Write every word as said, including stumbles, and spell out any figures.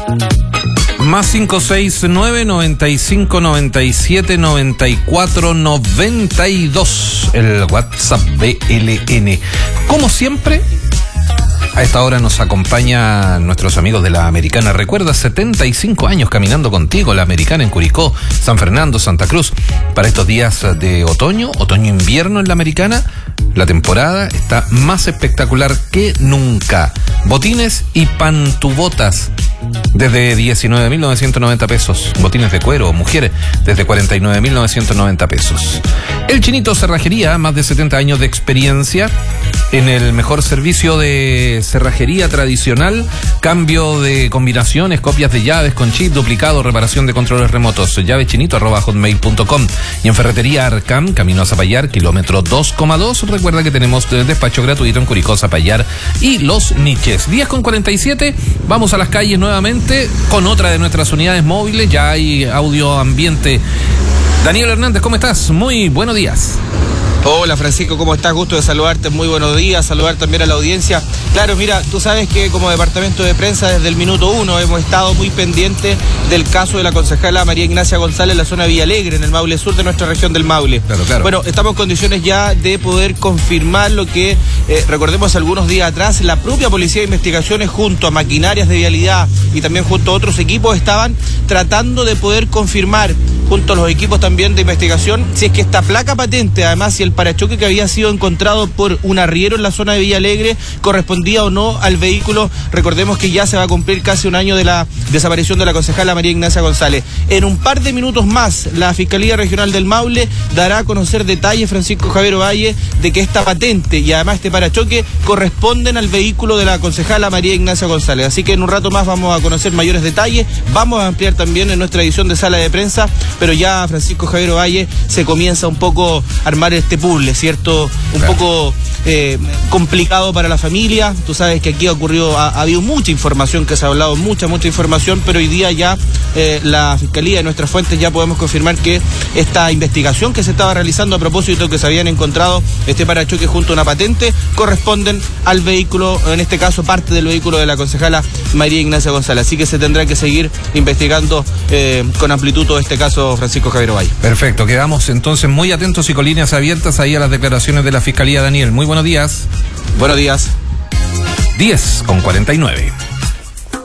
Más cinco seis nueve, noventa y cinco, noventa y siete, noventa y cuatro, noventa y dos, el WhatsApp B L N. Como siempre, a esta hora nos acompañan nuestros amigos de La Americana. Recuerda, setenta y cinco años caminando contigo, La Americana en Curicó, San Fernando, Santa Cruz. Para estos días de otoño, otoño-invierno en La Americana, la temporada está más espectacular que nunca. Botines y pantubotas desde diecinueve mil novecientos noventa pesos. Botines de cuero, mujeres, desde cuarenta y nueve mil novecientos noventa pesos. El Chinito Cerrajería, más de setenta años de experiencia en el mejor servicio de cerrajería tradicional, cambio de combinaciones, copias de llaves con chip, duplicado, reparación de controles remotos. llavechinito arroba hotmail punto com. Y en Ferretería Arcam, camino a Zapallar, kilómetro dos coma dos. Recuerda que tenemos despacho gratuito en Curicó, Zapallar y Los Niches. diez con cuarenta y siete, vamos a las calles nuevamente con otra de nuestras unidades móviles. Ya hay audio ambiente. Daniel Hernández, ¿cómo estás? Muy buenos días. Hola Francisco, ¿cómo estás? Gusto de saludarte, muy buenos días, saludar también a la audiencia. Claro, mira, tú sabes que como departamento de prensa desde el minuto uno hemos estado muy pendientes del caso de la concejala María Ignacia González en la zona de Villa Alegre, en el Maule Sur de nuestra región del Maule. Claro, claro. Bueno, estamos en condiciones ya de poder confirmar lo que, eh, recordemos algunos días atrás, la propia Policía de Investigaciones junto a maquinarias de vialidad y también junto a otros equipos estaban tratando de poder confirmar junto a los equipos también de investigación si es que esta placa patente, además si el parachoque que había sido encontrado por un arriero en la zona de Villa Alegre correspondía o no al vehículo. Recordemos que ya se va a cumplir casi un año de la desaparición de la concejala María Ignacia González. En un par de minutos más, la Fiscalía Regional del Maule dará a conocer detalles, Francisco Javier Ovalle, de que esta patente y además este parachoque corresponden al vehículo de la concejala María Ignacia González. Así que en un rato más vamos a conocer mayores detalles, vamos a ampliar también en nuestra edición de Sala de Prensa, pero ya Francisco Javier Ovalle se comienza un poco a armar este puzzle, ¿cierto? Un claro. poco eh, complicado para la familia. Tú sabes que aquí ha ocurrido, ha, ha habido mucha información, que se ha hablado, mucha, mucha información, pero hoy día ya eh, la Fiscalía y nuestras fuentes ya podemos confirmar que esta investigación que se estaba realizando a propósito que se habían encontrado este parachoque junto a una patente, corresponden al vehículo, en este caso parte del vehículo de la concejala María Ignacia González. Así que se tendrá que seguir investigando eh, con amplitud todo este caso, Francisco Javier Ovalle. Perfecto, quedamos entonces muy atentos y con líneas abiertas ahí a las declaraciones de la Fiscalía. Daniel, muy buenos días. Buenos días. diez con cuarenta y nueve.